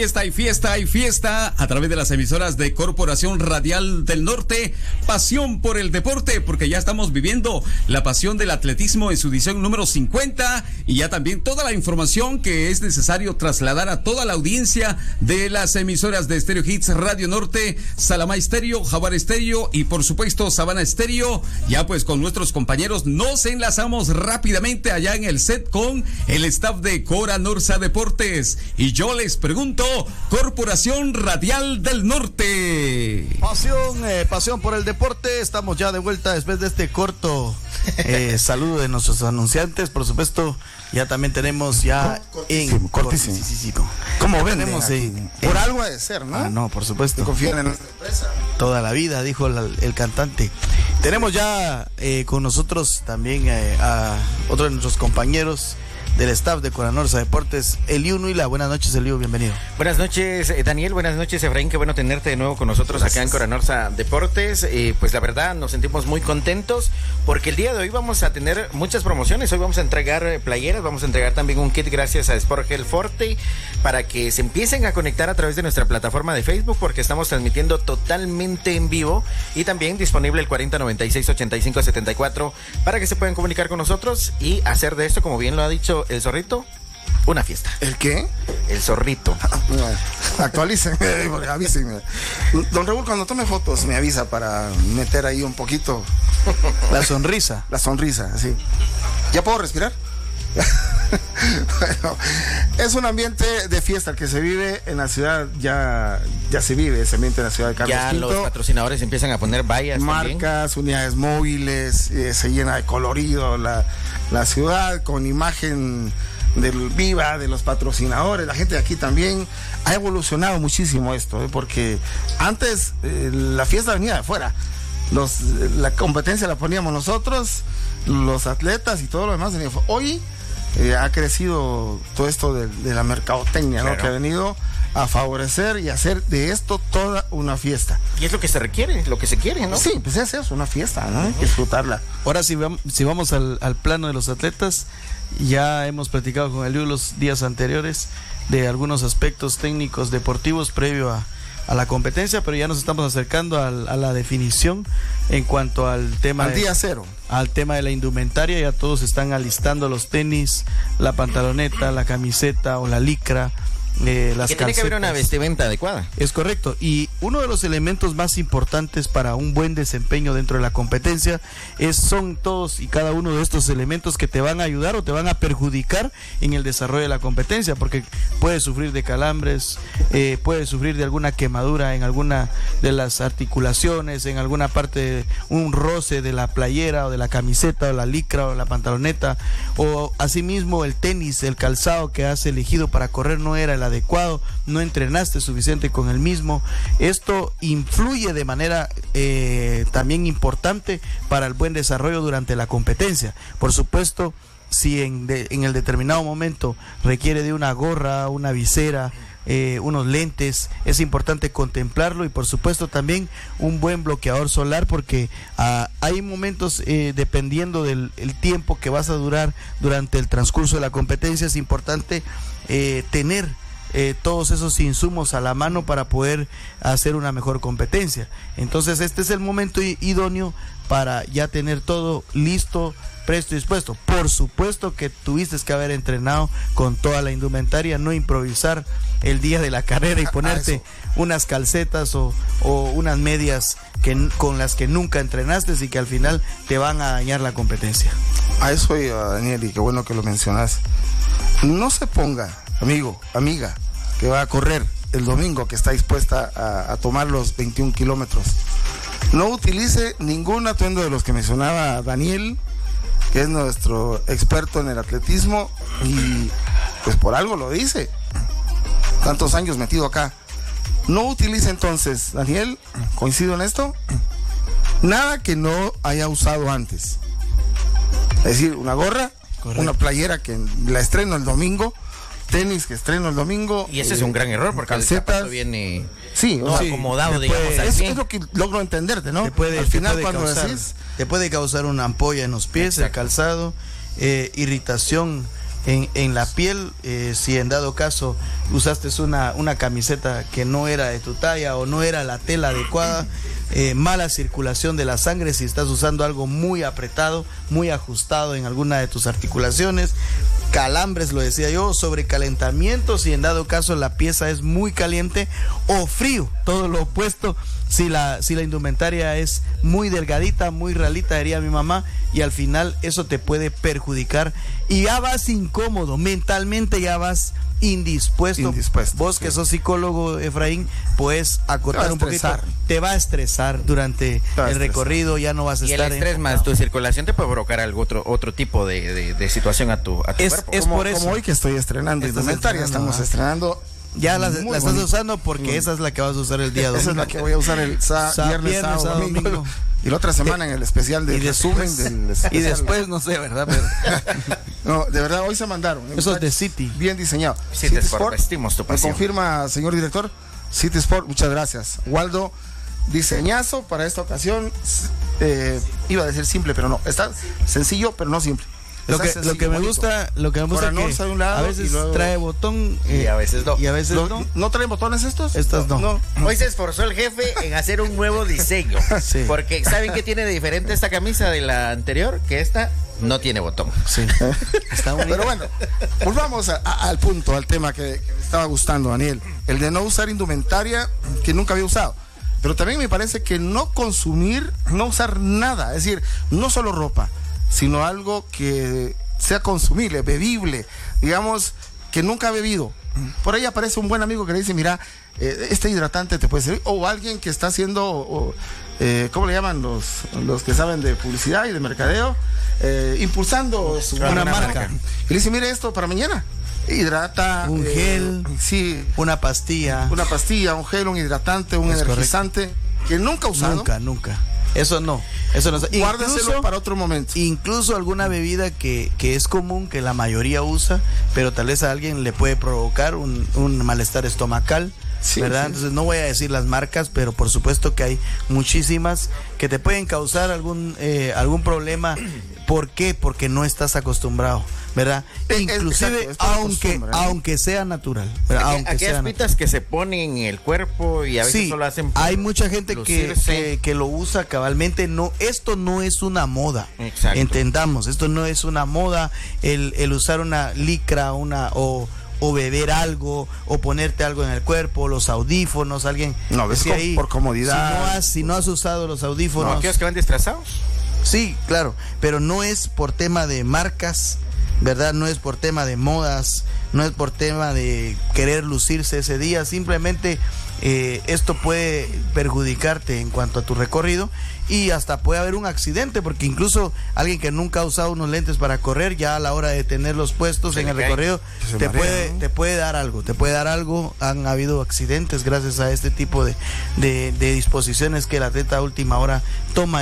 Fiesta y fiesta a través de las emisoras de Corporación Radial del Norte. Pasión por el deporte, porque ya estamos viviendo la pasión del atletismo en su edición número 50 y ya también toda la información que es necesario trasladar a toda la audiencia de las emisoras de Stereo Hits Radio Norte, Salamá Estéreo, Jaguar Estéreo y por supuesto Sabana Estéreo. Ya pues con nuestros compañeros nos enlazamos rápidamente allá en el set con el staff de Cora Norsa Deportes y yo les pregunto: Corporación Radial del Norte. Pasión por el deporte. Estamos ya de vuelta después de este corto saludo de nuestros anunciantes. Por supuesto, ya también tenemos ya cortísimo. ¿Cómo ven? Por algo ha de ser, ¿no? No, por supuesto. Confían en nuestra empresa. Toda la vida, dijo el cantante. Tenemos ya con nosotros también a otro de nuestros compañeros del staff de Cora Norsa Deportes, Eliu Nuila. Buenas noches, Eliu, bienvenido. Buenas noches, Daniel, buenas noches, Efraín, qué bueno tenerte de nuevo con nosotros. Gracias. Acá en Cora Norsa Deportes. Pues la verdad nos sentimos muy contentos porque el día de hoy vamos a tener muchas promociones. Hoy vamos a entregar playeras, vamos a entregar también un kit gracias a Sport Gel Forte para que se empiecen a conectar a través de nuestra plataforma de Facebook, porque estamos transmitiendo totalmente en vivo y también disponible el 4096-8574 para que se puedan comunicar con nosotros y hacer de esto, como bien lo ha dicho el Zorrito, una fiesta. ¿El qué? El Zorrito. Actualícenme, avísenme. Don Raúl, cuando tome fotos me avisa para meter ahí un poquito la sonrisa. La sonrisa, sí. ¿Ya puedo respirar? Bueno, es un ambiente de fiesta que se vive en la ciudad, ya se vive ese ambiente en la ciudad de Carlos Ya Pinto. Los patrocinadores empiezan a poner vallas, marcas, también unidades móviles, se llena de colorido la ciudad con imagen del viva de los patrocinadores. La gente de aquí también ha evolucionado muchísimo esto, porque antes la fiesta venía de afuera. La competencia la poníamos nosotros, los atletas y todo lo demás. Hoy ha crecido todo esto de la mercadotecnia, claro, ¿no? Que ha venido a favorecer y hacer de esto toda una fiesta. Y es lo que se requiere, lo que se quiere, ¿no? Sí, pues es eso, una fiesta, ¿no? Hay que disfrutarla. Ahora si vamos al plano de los atletas, ya hemos platicado con Eliu los días anteriores de algunos aspectos técnicos deportivos previo a la competencia, pero ya nos estamos acercando a la definición en cuanto al tema día cero, al tema de la indumentaria. Ya todos están alistando los tenis, la pantaloneta, la camiseta o la licra, las calcetas. Tiene que haber una vestimenta adecuada. Es correcto, y uno de los elementos más importantes para un buen desempeño dentro de la competencia son todos y cada uno de estos elementos que te van a ayudar o te van a perjudicar en el desarrollo de la competencia, porque puedes sufrir de calambres, puedes sufrir de alguna quemadura en alguna de las articulaciones, en alguna parte, un roce de la playera o de la camiseta o la licra o la pantaloneta, o asimismo el tenis, el calzado que has elegido para correr no era el adecuado, no entrenaste suficiente con el mismo. Esto influye de manera también importante para el buen desarrollo durante la competencia. Por supuesto, si en el determinado momento requiere de una gorra, una visera, unos lentes, es importante contemplarlo, y por supuesto también un buen bloqueador solar, porque hay momentos, dependiendo del tiempo que vas a durar durante el transcurso de la competencia, es importante tener todos esos insumos a la mano para poder hacer una mejor competencia. Entonces este es el momento idóneo para ya tener todo listo, presto y dispuesto. Por supuesto que tuviste que haber entrenado con toda la indumentaria, no improvisar el día de la carrera y ponerte unas calcetas o unas medias con las que nunca entrenaste y que al final te van a dañar la competencia. A eso iba, Daniel, y qué bueno que lo mencionas. No se ponga, amigo, amiga, que va a correr el domingo, que está dispuesta a tomar los 21 kilómetros. No utilice ningún atuendo de los que mencionaba Daniel, que es nuestro experto en el atletismo, y pues por algo lo dice. Tantos años metido acá. No utilice entonces, Daniel, coincido en esto, nada que no haya usado antes. Es decir, una gorra, correcto, una playera que la estreno el domingo, tenis que estreno el domingo. Y ese es un gran error, porque calcetas, el zapato viene acomodado, digamos. Es lo que logro entenderte, ¿no? Al final, cuando decís, te puede causar una ampolla en los pies, exacto, el calzado, irritación en la piel, si en dado caso usaste una camiseta que no era de tu talla o no era la tela adecuada, mala circulación de la sangre si estás usando algo muy apretado, muy ajustado en alguna de tus articulaciones, calambres, lo decía yo, sobrecalentamiento si en dado caso la pieza es muy caliente, o frío, todo lo opuesto si la indumentaria es muy delgadita, muy ralita, diría mi mamá, y al final eso te puede perjudicar y ya vas incómodo, mentalmente ya vas indispuesto. Vos que sos psicólogo, Efraín, puedes acotar un poquito, te va a estresar durante el recorrido, ya no vas a estar. Y el estrés más tu circulación te puede provocar algo otro tipo de situación a tu cuerpo. Es por eso. Como hoy que estoy estrenando indumentaria, estamos estrenando. Ya la estás usando porque esa es la que vas a usar el día domingo. Esa es la que voy a usar el viernes, sábado, domingo. Y la otra semana en el especial de resumen del especial. Y después, no sé, ¿verdad? Pero... no, de verdad, hoy se mandaron. Eso es de City. Bien diseñado. City Sport, vestimos tu pasión. ¿Me confirma, señor director? City Sport, muchas gracias. Waldo, diseñazo para esta ocasión. Iba a decir simple, pero no. Está sencillo, pero no simple. Lo que me gusta es que a veces trae botón y a veces no. Y a veces no. ¿No traen botones estos? Estas no. Hoy se esforzó el jefe en hacer un nuevo diseño. Sí. Porque ¿saben qué tiene de diferente esta camisa de la anterior? Que esta no tiene botón. Sí. Está bonito. Pero bueno, volvamos al punto, al tema que me estaba gustando, Daniel. El de no usar indumentaria que nunca había usado. Pero también me parece que no consumir, no usar nada. Es decir, no solo ropa, sino algo que sea consumible, bebible, digamos, que nunca ha bebido. Por ahí aparece un buen amigo que le dice, mira, este hidratante te puede servir, o alguien que está haciendo, ¿cómo le llaman los que saben de publicidad y de mercadeo? Impulsando una marca. Y le dice, mire esto para mañana. Hidrata. Un gel. Sí. Una pastilla, un gel, un hidratante, un energizante, correcto. Que nunca ha usado. Nunca. Eso no. Guárdeselo para otro momento. Incluso alguna bebida que es común, que la mayoría usa, pero tal vez a alguien le puede provocar un malestar estomacal, ¿verdad? Sí. Entonces no voy a decir las marcas, pero por supuesto que hay muchísimas que te pueden causar algún problema. ¿Por qué? Porque no estás acostumbrado, ¿verdad? Inclusive, aunque sea natural. Aquellas pitas que se ponen en el cuerpo y a veces solo hacen... Hay mucha gente que lo usa cabalmente. No, esto no es una moda. Exacto. Entendamos, esto no es una moda. El usar una licra, o beber algo, o ponerte algo en el cuerpo, los audífonos, alguien... No, es ahí, por comodidad. Si no has usado los audífonos... ¿Aquellos que van disfrazados? Sí, claro, pero no es por tema de marcas, ¿verdad? No es por tema de modas, no es por tema de querer lucirse ese día, simplemente esto puede perjudicarte en cuanto a tu recorrido y hasta puede haber un accidente, porque incluso alguien que nunca ha usado unos lentes para correr, ya a la hora de tenerlos puestos en el recorrido, te puede dar algo. Han habido accidentes gracias a este tipo de disposiciones que el atleta a última hora toma